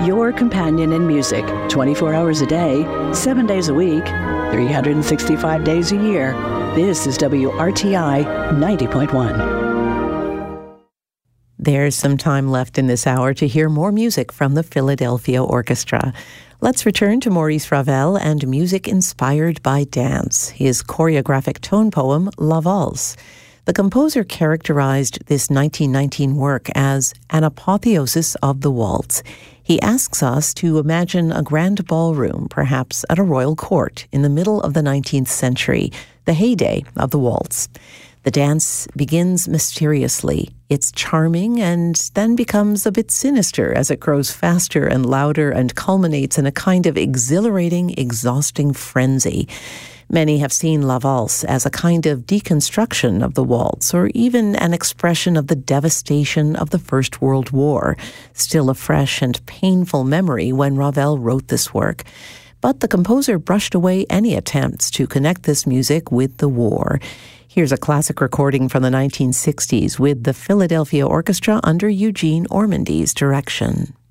your companion in music, 24 hours a day, 7 days a week, 365 days a year. This is WRTI 90.1. There's some time left in this hour to hear more music from the Philadelphia Orchestra. Let's return to Maurice Ravel and music inspired by dance, his choreographic tone poem, La Valse. The composer characterized this 1919 work as an apotheosis of the waltz. He asks us to imagine a grand ballroom, perhaps at a royal court, in the middle of the 19th century, the heyday of the waltz. The dance begins mysteriously. It's charming and then becomes a bit sinister as it grows faster and louder and culminates in a kind of exhilarating, exhausting frenzy. Many have seen La Valse as a kind of deconstruction of the waltz, or even an expression of the devastation of the First World War, still a fresh and painful memory when Ravel wrote this work. But the composer brushed away any attempts to connect this music with the war. Here's a classic recording from the 1960s with the Philadelphia Orchestra under Eugene Ormandy's direction.